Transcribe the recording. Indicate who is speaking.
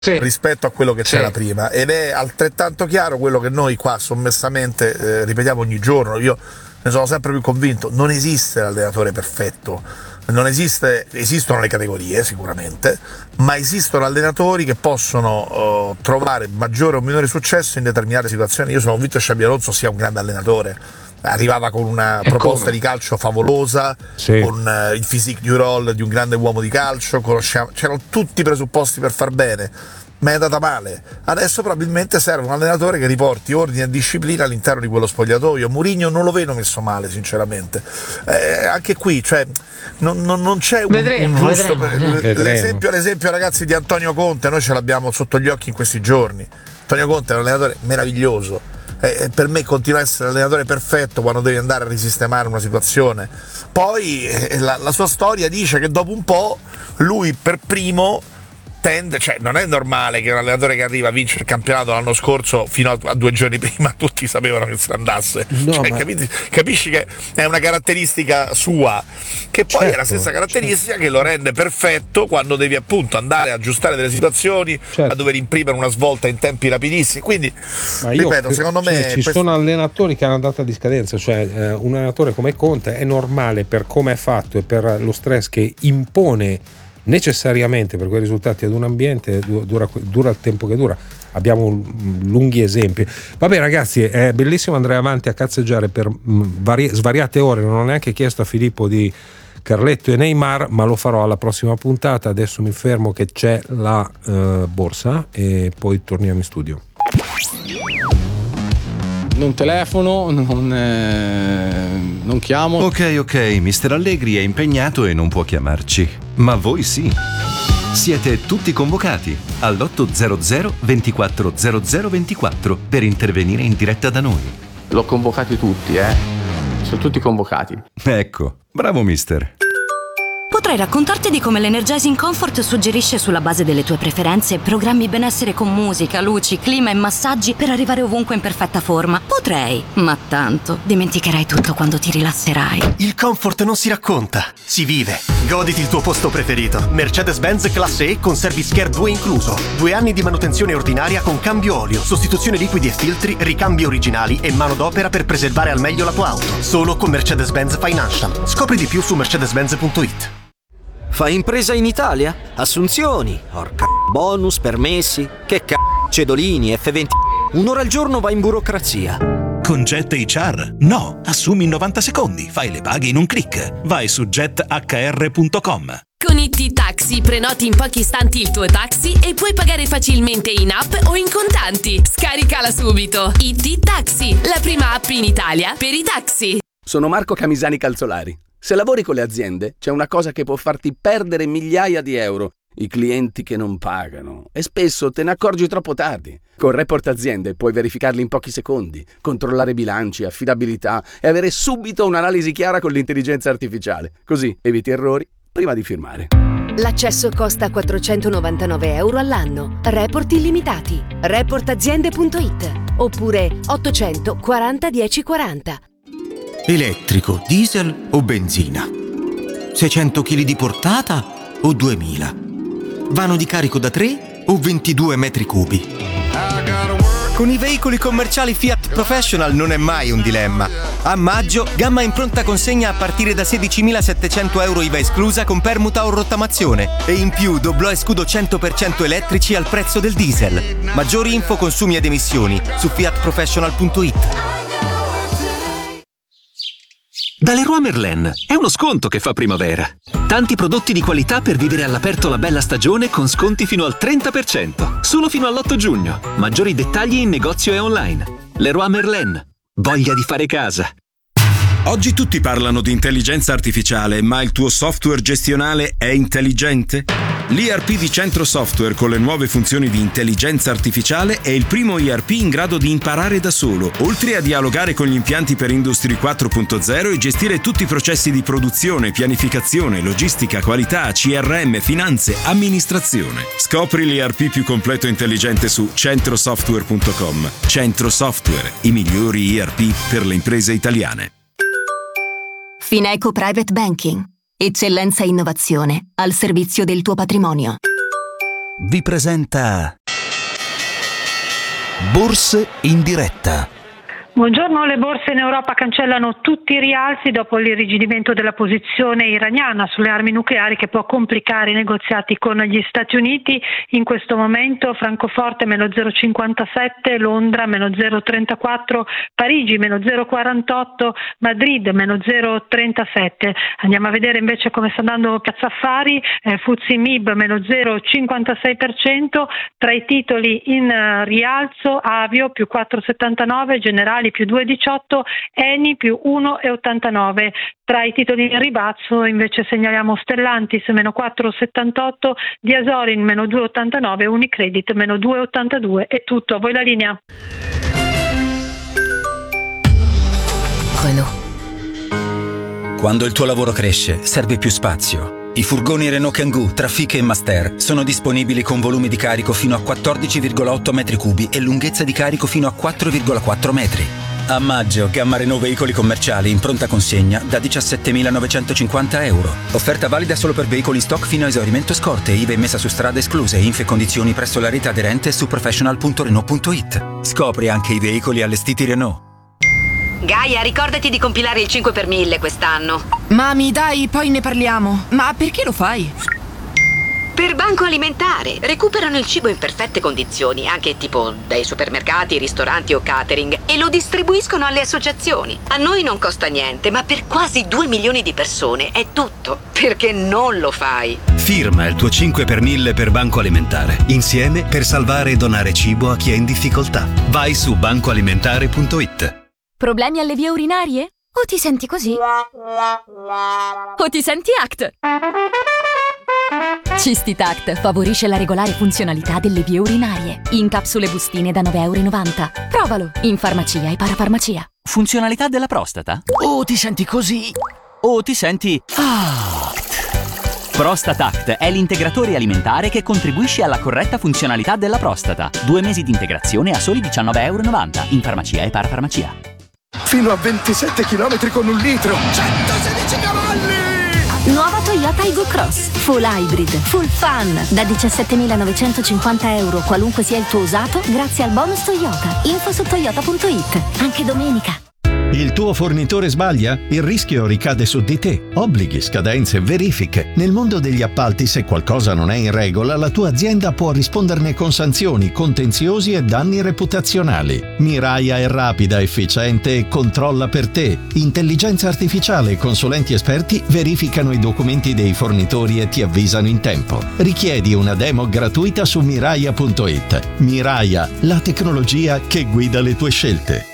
Speaker 1: rispetto a quello che c'era prima, ed è altrettanto chiaro quello che noi qua sommessamente ripetiamo ogni giorno. Io ne sono sempre più convinto: non esiste l'allenatore perfetto, non esiste, esistono le categorie sicuramente, ma esistono allenatori che possono trovare maggiore o minore successo in determinate situazioni. Io sono convinto che Xabi Alonso sia un grande allenatore, arrivava con una proposta di calcio favolosa, con il physique du role di un grande uomo di calcio, c'erano tutti i presupposti per far bene, ma è andata male. Adesso probabilmente serve un allenatore che riporti ordine e disciplina all'interno di quello spogliatoio. Mourinho non lo vedo messo male, sinceramente. Anche qui, cioè, non c'è un giusto. L'esempio, ragazzi, di Antonio Conte, noi ce l'abbiamo sotto gli occhi in questi giorni. Antonio Conte è un allenatore meraviglioso. Per me continua a essere l'allenatore perfetto quando devi andare a risistemare una situazione. Poi la sua storia dice che dopo un po' lui per primo tende, cioè non è normale che un allenatore che arriva a vincere il campionato l'anno scorso fino a 2 giorni prima tutti sapevano che se ne andasse, capisci che è una caratteristica sua, che poi è la stessa caratteristica che lo rende perfetto quando devi appunto andare a aggiustare delle situazioni, a dover imprimere una svolta in tempi rapidissimi. Quindi ripeto, secondo me
Speaker 2: ci sono allenatori che hanno data di scadenza, cioè un allenatore come Conte è normale per come è fatto e per lo stress che impone necessariamente per quei risultati ad un ambiente, dura il tempo che dura. Abbiamo lunghi esempi. Vabbè ragazzi, è bellissimo andare avanti a cazzeggiare per svariate ore. Non ho neanche chiesto a Filippo di Carletto e Neymar, ma lo farò alla prossima puntata. Adesso mi fermo che c'è la borsa e poi torniamo in studio.
Speaker 3: Non telefono, non chiamo.
Speaker 4: Ok, Mister Allegri è impegnato e non può chiamarci, ma voi sì. Siete tutti convocati all'800 24 00 24 per intervenire in diretta da noi.
Speaker 3: L'ho convocati tutti, sono tutti convocati.
Speaker 4: Ecco, bravo mister.
Speaker 5: Potrei raccontarti di come l'Energizing Comfort suggerisce sulla base delle tue preferenze programmi benessere con musica, luci, clima e massaggi per arrivare ovunque in perfetta forma. Potrei, ma tanto dimenticherai tutto quando ti rilasserai.
Speaker 6: Il comfort non si racconta, si vive. Goditi il tuo posto preferito. Mercedes-Benz classe E con Service Care 2 incluso. 2 anni di manutenzione ordinaria con cambio olio, sostituzione liquidi e filtri, ricambi originali e manodopera per preservare al meglio la tua auto. Solo con Mercedes-Benz Financial. Scopri di più su mercedes-benz.it.
Speaker 7: Fai impresa in Italia? Assunzioni, bonus, permessi, cedolini, F20. Un'ora al giorno vai in burocrazia.
Speaker 8: Con Jet HR? No, assumi in 90 secondi, fai le paghe in un click. Vai su jethr.com.
Speaker 9: Con IT Taxi prenoti in pochi istanti il tuo taxi e puoi pagare facilmente in app o in contanti. Scaricala subito. IT Taxi, la prima app in Italia per i taxi.
Speaker 10: Sono Marco Camisani Calzolari. Se lavori con le aziende, c'è una cosa che può farti perdere migliaia di euro: i clienti che non pagano. E spesso te ne accorgi troppo tardi. Con Report Aziende puoi verificarli in pochi secondi, controllare bilanci, affidabilità e avere subito un'analisi chiara con l'intelligenza artificiale. Così eviti errori prima di firmare.
Speaker 11: L'accesso costa 499 euro all'anno. Report illimitati. Reportaziende.it oppure 840 1040.
Speaker 12: Elettrico, diesel o benzina? 600 kg di portata o 2000? Vano di carico da 3 o 22 metri cubi?
Speaker 13: Con i veicoli commerciali Fiat Professional non è mai un dilemma. A maggio, gamma in pronta consegna a partire da 16.700 euro IVA esclusa con permuta o rottamazione. E in più doblò e scudo 100% elettrici al prezzo del diesel. Maggiori info, consumi ed emissioni su fiatprofessional.it.
Speaker 14: Da Leroy Merlin è uno sconto che fa primavera. Tanti prodotti di qualità per vivere all'aperto la bella stagione con sconti fino al 30%. Solo fino all'8 giugno. Maggiori dettagli in negozio e online. Leroy Merlin. Voglia di fare casa.
Speaker 15: Oggi tutti parlano di intelligenza artificiale, ma il tuo software gestionale è intelligente? L'ERP di Centro Software con le nuove funzioni di intelligenza artificiale è il primo ERP in grado di imparare da solo, oltre a dialogare con gli impianti per Industry 4.0 e gestire tutti i processi di produzione, pianificazione, logistica, qualità, CRM, finanze, amministrazione. Scopri l'ERP più completo e intelligente su centrosoftware.com. Centro Software, i migliori ERP per le imprese italiane.
Speaker 5: Fineco Private Banking. Eccellenza e innovazione al servizio del tuo patrimonio.
Speaker 16: vi presenta Borse in diretta.
Speaker 17: Buongiorno, le borse in Europa cancellano tutti i rialzi dopo l'irrigidimento della posizione iraniana sulle armi nucleari che può complicare i negoziati con gli Stati Uniti. In questo momento Francoforte meno 0,57, Londra meno 0,34, Parigi meno 0,48, Madrid meno 0,37. Andiamo a vedere invece come sta andando Piazza Affari, FTSE MIB meno 0,56%, tra i titoli in rialzo Avio più 4,79, Generali più 2,18, Eni più 1,89. Tra i titoli in ribasso invece segnaliamo Stellantis meno 4,78, Diasorin meno 2,89, Unicredit meno 2,82. È tutto, a voi la linea.
Speaker 18: Quando il tuo lavoro cresce, serve più spazio. I furgoni Renault Kangoo, Trafic e Master sono disponibili con volumi di carico fino a 14,8 metri cubi e lunghezza di carico fino a 4,4 metri. A maggio, gamma Renault veicoli commerciali in pronta consegna da 17.950 euro. Offerta valida solo per veicoli in stock fino a esaurimento scorte, IVA e messa su strada escluse, info e condizioni presso la rete aderente su professional.renault.it. Scopri anche i veicoli allestiti Renault.
Speaker 19: Gaia, ricordati di compilare il 5 per 1000 quest'anno.
Speaker 20: Mami, dai, poi ne parliamo. Ma perché lo fai?
Speaker 19: Per Banco Alimentare. Recuperano il cibo in perfette condizioni, anche tipo dai supermercati, ristoranti o catering, e lo distribuiscono alle associazioni. A noi non costa niente, ma per quasi 2 milioni di persone è tutto. Perché non lo fai?
Speaker 16: Firma il tuo 5 per 1000 per Banco Alimentare. Insieme per salvare e donare cibo a chi è in difficoltà. Vai su bancoalimentare.it.
Speaker 21: Problemi alle vie urinarie? O ti senti così? O ti senti ACT? Cistitact favorisce la regolare funzionalità delle vie urinarie. In capsule bustine da €9,90. Provalo in farmacia e parafarmacia.
Speaker 22: Funzionalità della prostata? O ti senti così? O ti senti ACT? ProstataCT è l'integratore alimentare che contribuisce alla corretta funzionalità della prostata. 2 mesi di integrazione a soli €19,90 in farmacia e parafarmacia.
Speaker 23: Fino a 27 km con 1 litro. 116 cavalli!
Speaker 21: Nuova Toyota Aygo Cross. Full hybrid, full fun. Da €17.950 qualunque sia il tuo usato, grazie al bonus Toyota. Info su toyota.it. Anche domenica.
Speaker 24: Il tuo fornitore sbaglia? Il rischio ricade su di te. Obblighi, scadenze, verifiche. Nel mondo degli appalti, se qualcosa non è in regola, la tua azienda può risponderne con sanzioni, contenziosi e danni reputazionali. Miraia è rapida, efficiente e controlla per te. Intelligenza artificiale e consulenti esperti verificano i documenti dei fornitori e ti avvisano in tempo. Richiedi una demo gratuita su miraia.it. Miraia, la tecnologia che guida le tue scelte.